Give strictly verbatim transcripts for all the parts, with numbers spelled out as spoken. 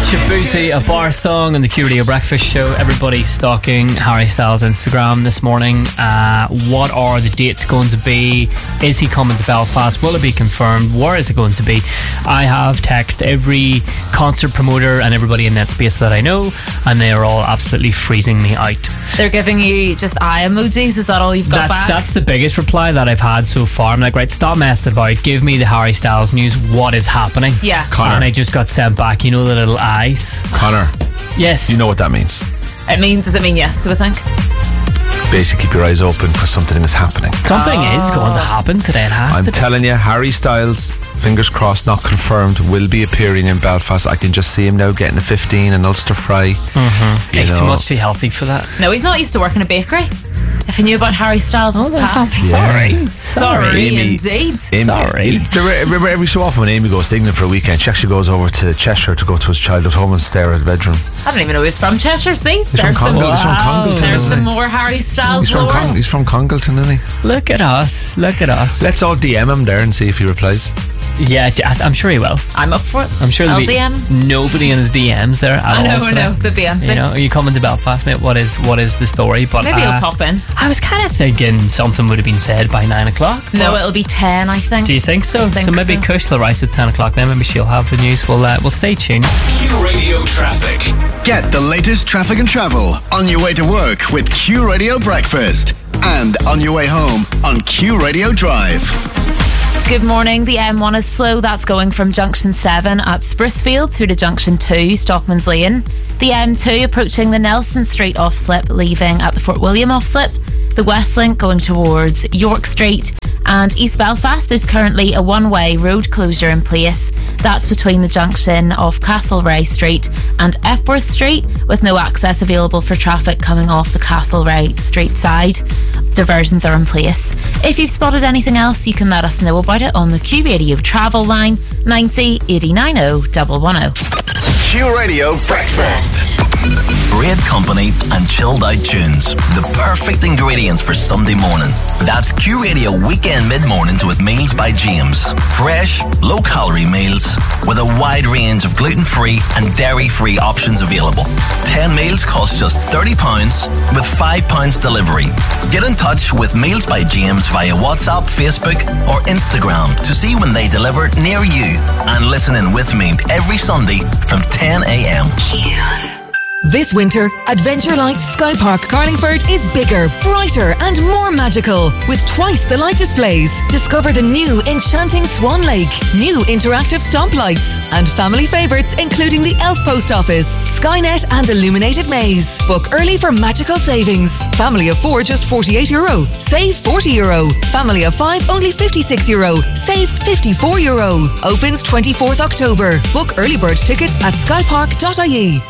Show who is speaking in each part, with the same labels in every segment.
Speaker 1: Shabusi, a bar song on the Q Radio Breakfast Show. Everybody stalking Harry Styles' Instagram this morning. Uh, what are the dates going to be? Is he coming to Belfast? Will it be confirmed? Where is it going to be? I have texted every concert promoter and everybody in that space that I know, and they are all absolutely freezing me out.
Speaker 2: They're giving you just eye emojis. Is that all you've got
Speaker 1: that's,
Speaker 2: back?
Speaker 1: That's the biggest reply that I've had so far. I'm like, right, stop messing about. Give me the Harry Styles news. What is happening?
Speaker 2: Yeah.
Speaker 3: Connor.
Speaker 1: And I just got sent back, you know, the little eyes.
Speaker 3: Connor.
Speaker 1: Yes.
Speaker 3: You know what that means.
Speaker 2: It means, does it mean yes, do we think?
Speaker 3: Basically, keep your eyes open because something is happening.
Speaker 1: Something
Speaker 2: Oh.
Speaker 1: is going to happen today. It has
Speaker 3: I'm
Speaker 1: to be.
Speaker 3: telling you, Harry Styles, fingers crossed, not confirmed, will be appearing in Belfast. I can just see him now getting a fifteen in Ulster Fry.
Speaker 1: Mm-hmm.
Speaker 3: You
Speaker 1: He's
Speaker 3: know.
Speaker 1: too much too healthy for that.
Speaker 2: No, he's not used to working in a bakery. If you knew about Harry Styles'
Speaker 1: Oh, well,
Speaker 2: past.
Speaker 1: sorry.
Speaker 2: Sorry,
Speaker 3: Amy-
Speaker 2: indeed.
Speaker 3: Amy,
Speaker 1: Sorry.
Speaker 3: Remember, every so often when Amy goes to England for a weekend, she actually goes over to Cheshire to go to his childhood home and stare at the bedroom.
Speaker 2: I don't even know he's from Cheshire, see?
Speaker 3: He's from,
Speaker 2: some,
Speaker 3: Congal- he's from Congleton,
Speaker 2: there's
Speaker 3: isn't
Speaker 2: some
Speaker 3: he?
Speaker 2: more Harry Styles
Speaker 3: He's from,
Speaker 2: lore.
Speaker 3: Con- he's from Congleton, isn't he?
Speaker 1: Look at us. Look at us.
Speaker 3: Let's all D M him there and see if he replies.
Speaker 1: Yeah, I- I'm sure he will.
Speaker 2: I'm up for it.
Speaker 1: I'm sure there'll
Speaker 2: L D M.
Speaker 1: be nobody in his D Ms there at
Speaker 2: I know,
Speaker 1: all
Speaker 2: I
Speaker 1: today.
Speaker 2: know. The B M C.
Speaker 1: You know, are you coming to Belfast, mate? What is what is the story? But
Speaker 2: Maybe
Speaker 1: uh,
Speaker 2: he'll pop in.
Speaker 1: I was kind of thinking something would have been said by nine o'clock.
Speaker 2: No,
Speaker 1: but-
Speaker 2: it'll be ten, I think.
Speaker 1: Do you think so?
Speaker 2: I think
Speaker 1: so maybe
Speaker 2: so.
Speaker 1: Kush will rise at ten o'clock. Then maybe she'll have the news. We'll uh, we'll stay tuned.
Speaker 4: Q Radio Traffic.
Speaker 5: Get the latest traffic and travel on your way to work with Q Radio Breakfast and on your way home on Q Radio Drive.
Speaker 2: Good morning. The M one is slow. That's going from Junction seven at Sprucefield through to Junction two, Stockman's Lane. The M two approaching the Nelson Street off-slip, leaving at the Fort William off-slip. The Westlink going towards York Street. And East Belfast, there's currently a one-way road closure in place. That's between the junction of Castlereagh Street and Epworth Street, with no access available for traffic coming off the Castlereagh Street side. Diversions are in place. If you've spotted anything else, you can let us know about it on the Q Radio travel line ninety eighty-nine oh one one oh.
Speaker 5: Q Radio Breakfast.
Speaker 6: Great company and chilled out tunes. The perfect ingredients for Sunday morning. That's Q Radio Weekend Mid-Mornings with Meals by James. Fresh, low-calorie meals with a wide range of gluten-free and dairy-free options available. ten meals cost just thirty pounds with five pounds delivery. Get in touch with Meals by James via WhatsApp, Facebook or Instagram to see when they deliver near you. And listen in with me every Sunday from ten a.m.
Speaker 7: This winter, Adventure Lights Sky Park Carlingford is bigger, brighter and more magical with twice the light displays. Discover the new enchanting Swan Lake, new interactive stomp lights and family favourites including the Elf Post Office, Skynet and Illuminated Maze. Book early for magical savings. Family of four just forty-eight euro. Save forty euro. Family of five only fifty-six euro. Save fifty-four euro. Opens twenty-fourth October. Book early bird tickets at skypark dot I E.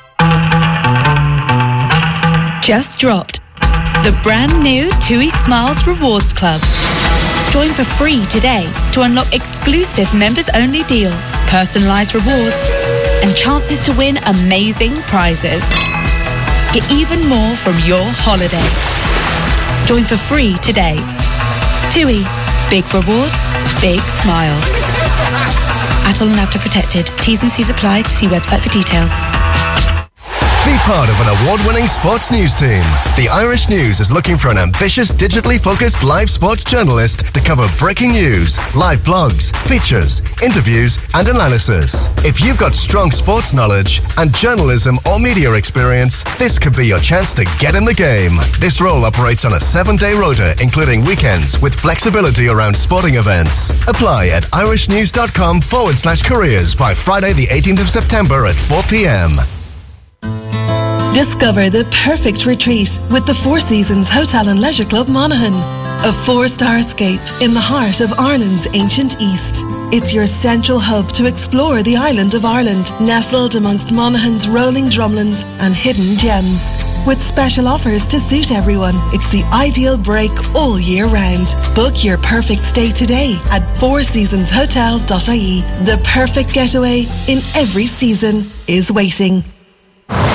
Speaker 8: Just dropped the brand new TUI Smiles Rewards Club. Join for free today to unlock exclusive members-only deals, personalised rewards, and chances to win amazing prizes. Get even more from your holiday. Join for free today. TUI. Big rewards, big smiles. At all and after protected. T's and C's apply. See website for details.
Speaker 5: Be part of an award-winning sports news team. The Irish News is looking for an ambitious, digitally focused live sports journalist to cover breaking news, live blogs, features, interviews and analysis. If you've got strong sports knowledge and journalism or media experience, this could be your chance to get in the game. This role operates on a seven-day rota, including weekends, with flexibility around sporting events. Apply at irishnews.com forward slash careers by Friday the eighteenth of September at four p.m.
Speaker 9: Discover the perfect retreat with the Four Seasons Hotel and Leisure Club Monaghan. A four-star escape in the heart of Ireland's ancient East. It's your central hub to explore the island of Ireland, nestled amongst Monaghan's rolling drumlins and hidden gems. With special offers to suit everyone, it's the ideal break all year round. Book your perfect stay today at four seasons hotel dot I E. The perfect getaway in every season is waiting.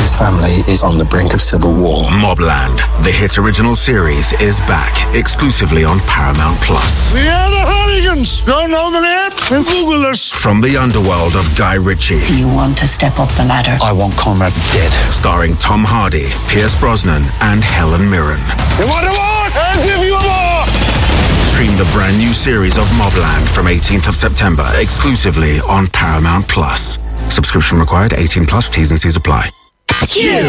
Speaker 10: His family is on the brink of civil war.
Speaker 11: Mobland, the hit original series, is back exclusively on Paramount Plus.
Speaker 12: We are the Hooligans. Don't know the name? Then Google us.
Speaker 11: From the underworld of Guy Ritchie.
Speaker 13: Do you want to step up the ladder?
Speaker 10: I want Conrad dead.
Speaker 11: Starring Tom Hardy, Pierce Brosnan, and Helen Mirren.
Speaker 12: You want a war? I'll give you a war.
Speaker 11: Stream the brand new series of Mobland from eighteenth of September exclusively on Paramount Plus. Subscription required. eighteen plus. T's and C's apply.
Speaker 7: Q.